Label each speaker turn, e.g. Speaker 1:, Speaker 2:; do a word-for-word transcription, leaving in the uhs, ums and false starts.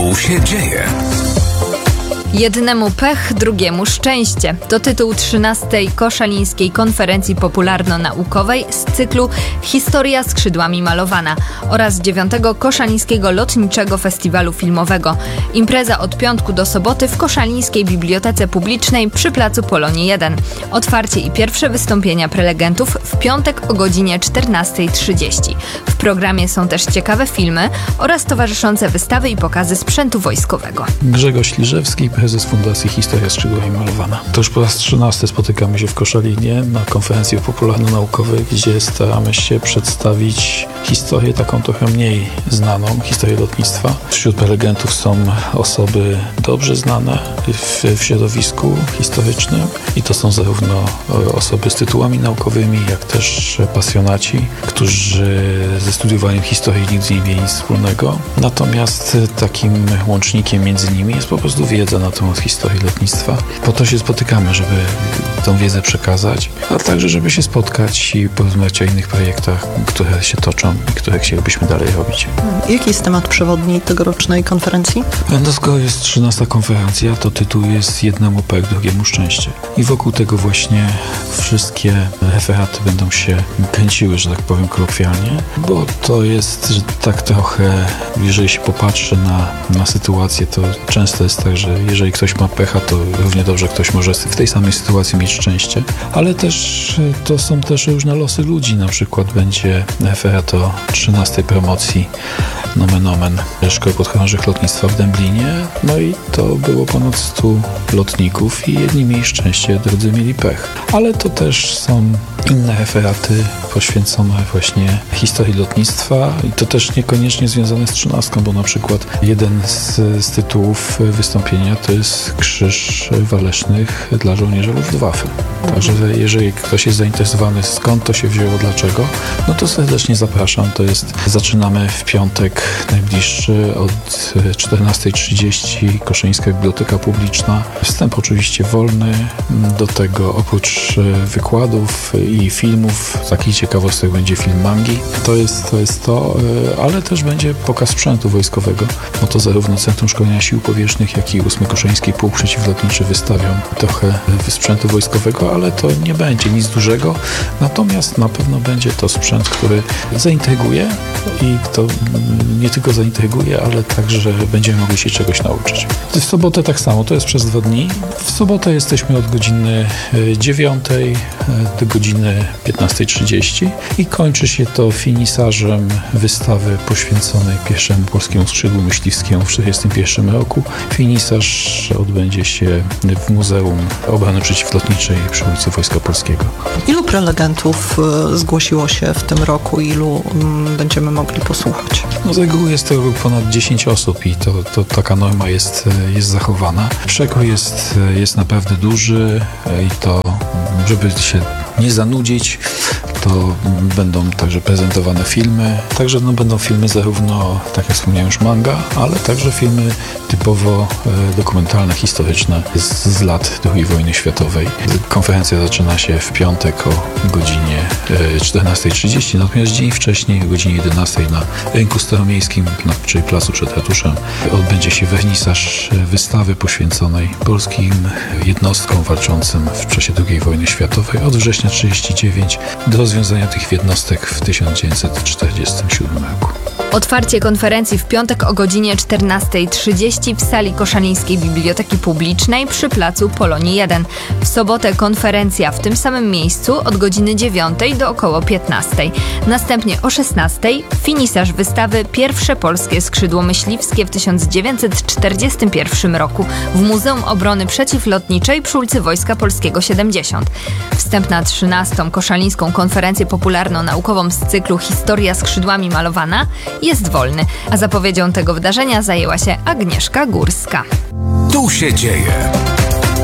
Speaker 1: Tu się dzieje.
Speaker 2: Jednemu pech, drugiemu szczęście. To tytuł trzynastej Koszalińskiej Konferencji Popularno-Naukowej z cyklu Historia skrzydłami malowana oraz dziewiątego Koszalińskiego Lotniczego Festiwalu Filmowego. Impreza od piątku do soboty w Koszalińskiej Bibliotece Publicznej przy placu Polonii jeden. Otwarcie i pierwsze wystąpienia prelegentów w piątek o godzinie czternasta trzydzieści. W programie są też ciekawe filmy oraz towarzyszące wystawy i pokazy sprzętu wojskowego.
Speaker 3: Grzegorz Liżewski, prezes Fundacji Historia skrzydłami malowana. To już po raz trzynasty spotykamy się w Koszalinie na konferencji popularno-naukowej, gdzie staramy się przedstawić historię taką trochę mniej znaną, historię lotnictwa. Wśród prelegentów są osoby dobrze znane w, w środowisku historycznym i to są zarówno osoby z tytułami naukowymi, jak też pasjonaci, którzy ze studiowaniem historii nigdy nie mieli nic wspólnego. Natomiast takim łącznikiem między nimi jest po prostu wiedza na temat historii lotnictwa. Po to się spotykamy, żeby tą wiedzę przekazać, a także żeby się spotkać i porozmawiać o innych projektach, które się toczą i które chcielibyśmy dalej robić.
Speaker 4: Jaki jest temat przewodni tegorocznej konferencji?
Speaker 3: No skoro jest trzynasta konferencja, to tytuł jest Jednemu pech, drugiemu szczęście. I wokół tego właśnie wszystkie referaty będą się kręciły, że tak powiem kolokwialnie, bo to jest, że tak trochę, jeżeli się popatrzy na, na sytuację, to często jest tak, że jeżeli ktoś ma pecha, to równie dobrze ktoś może w tej samej sytuacji mieć szczęście, ale też to są też różne losy ludzi. Na przykład będzie referat o trzynastej promocji nomen omen Szkoły Podchorążych Lotnictwa w Dęblinie. No i to było ponad stu lotników i jedni mieli szczęście, drudzy mieli pech. Ale to też są inne referaty poświęcone właśnie historii lotnictwa i to też niekoniecznie związane z trzynastką, bo na przykład jeden z, z tytułów wystąpienia to jest Krzyż Walecznych dla żołnierzy Luftwaffe. Także jeżeli ktoś jest zainteresowany, skąd to się wzięło, dlaczego, no to serdecznie zapraszam. To jest, zaczynamy w piątek najbliższy od czternasta trzydzieści, Koszalińska Biblioteka Publiczna. Wstęp oczywiście wolny, do tego oprócz wykładów i filmów, takich ciekawostek będzie film Mangi. To jest to, jest to ale też będzie pokaz sprzętu wojskowego, bo to zarówno Centrum Szkolenia Sił Powietrznych, jak i ósmy Koszaliński Pułk Przeciwlotniczy wystawią trochę sprzętu wojskowego, ale to nie będzie nic dużego, natomiast na pewno będzie to sprzęt, który zaintryguje i to nie tylko zaintryguje, ale także będziemy mogli się czegoś nauczyć. W sobotę tak samo, to jest przez dwa dni. W sobotę jesteśmy od godziny dziewiątej do godziny piętnasta trzydzieści i kończy się to finisażem wystawy poświęconej pierwszemu polskiemu skrzydłu myśliwskiemu w tysiąc dziewięćset czterdziestym pierwszym roku. Finisaż odbędzie się w Muzeum Obrony Przeciwlotniczej przy ulicy Wojska Polskiego.
Speaker 4: Ilu prelegentów zgłosiło się w tym roku? Ilu będziemy mogli posłuchać?
Speaker 3: No z reguły jest to ponad dziesięć osób i to, to taka norma jest, jest zachowana. Przekrój jest, jest naprawdę duży i to, żeby się nie zanudzić, to będą także prezentowane filmy. Także no, będą filmy zarówno, tak jak wspomniałem już, manga, ale także filmy typowo e, dokumentalne, historyczne z, z lat drugiej wojny światowej. Konferencja zaczyna się w piątek o godzinie e, czternasta trzydzieści, natomiast dzień wcześniej o godzinie jedenastej na Rynku Staromiejskim, na, czyli placu przed ratuszem, odbędzie się wernisaż wystawy poświęconej polskim jednostkom walczącym w czasie drugiej wojny światowej od września tysiąc dziewięćset trzydziestego dziewiątego do rozwiązania tych jednostek w tysiąc dziewięćset czterdziestym siódmym roku.
Speaker 2: Otwarcie konferencji w piątek o godzinie czternasta trzydzieści w sali Koszalińskiej Biblioteki Publicznej przy placu Polonii jeden. W sobotę konferencja w tym samym miejscu od godziny dziewiątej do około piętnastej. Następnie o szesnastej finisaż wystawy Pierwsze Polskie Skrzydło Myśliwskie w tysiąc dziewięćset czterdziestym pierwszym roku w Muzeum Obrony Przeciwlotniczej przy ulicy Wojska Polskiego siedemdziesiąt. Wstęp na trzynastą Koszalińską Konferencję Popularno-Naukową z cyklu Historia skrzydłami malowana jest wolny, a zapowiedzią tego wydarzenia zajęła się Agnieszka Górska.
Speaker 1: Tu się dzieje.